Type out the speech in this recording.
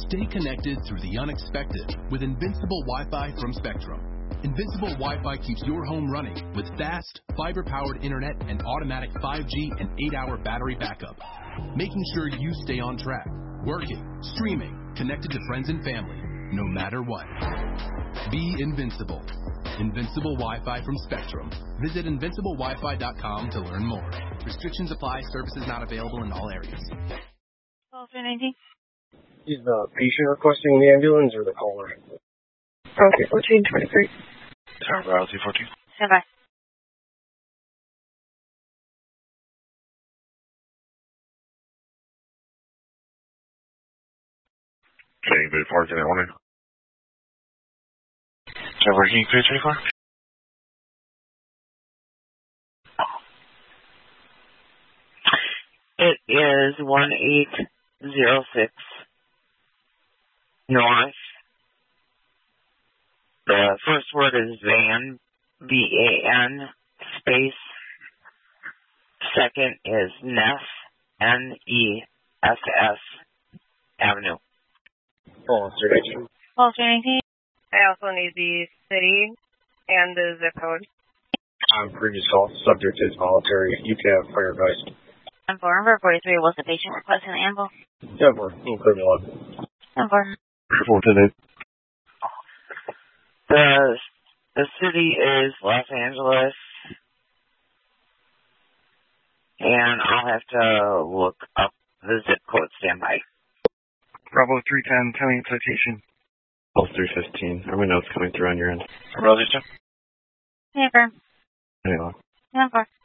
Stay connected through the unexpected with Invincible Wi-Fi from Spectrum. Invincible Wi-Fi keeps your home running with fast, fiber-powered internet and automatic 5G and 8-hour battery backup, making sure you stay on track, working, streaming, connected to friends and family, no matter what. Be invincible. Invincible Wi-Fi from Spectrum. Visit invinciblewifi.com to learn more. Restrictions apply. Services not available in all areas. Call for 19. Is the patient requesting the ambulance or the caller? Okay, 1423. Tower Bravo 214. Stand by. Anybody parked in that one? Tower King 324. It is 1806 North. The first word is van, V-A-N, space. Second is Ness, N-E-S-S, Avenue. Oh, sir, Call for 19. I also need the city and the zip code. Previous call, subject is voluntary. You can have Firegeist. 43 was the patient requesting the ambulance. Yeah, we're include me log. 410. The city is Los Angeles, and I'll have to look up the zip code. Stand by. Bravo 310, coming citation. Pulse 315. Are we notes coming through on your end? Bravo 210. Hey, firm. Hey, log. 10-4.